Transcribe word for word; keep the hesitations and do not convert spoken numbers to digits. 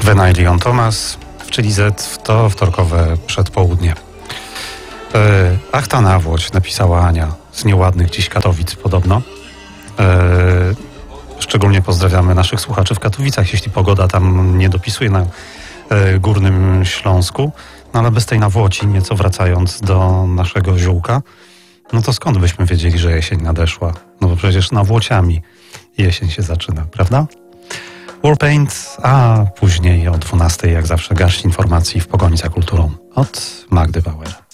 Wena i Leon Thomas, czyli Z, to wtorkowe przedpołudnie. E, ach, ta nawłoć, napisała Ania z nieładnych dziś Katowic podobno. E, szczególnie pozdrawiamy naszych słuchaczy w Katowicach, jeśli pogoda tam nie dopisuje na e, Górnym Śląsku. No ale bez tej nawłoci, nieco wracając do naszego ziółka, no to skąd byśmy wiedzieli, że jesień nadeszła? No bo przecież nawłociami jesień się zaczyna, prawda? Warpaint, a później o dwunastej jak zawsze garść informacji w pogoni za kulturą od Magdy Bauer.